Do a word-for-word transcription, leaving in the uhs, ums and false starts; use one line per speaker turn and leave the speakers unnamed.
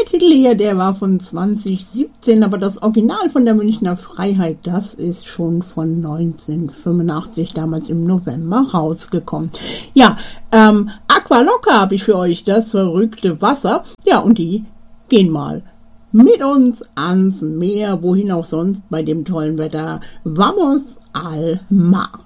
Der Titel hier, der war von zwanzig siebzehn, aber das Original von der Münchner Freiheit, das ist schon von neunzehnhundertfünfundachtzig, damals im November, rausgekommen. Ja, ähm, Aqualoca habe ich für euch, das verrückte Wasser. Ja, und die gehen mal mit uns ans Meer, wohin auch sonst bei dem tollen Wetter. Vamos al mar.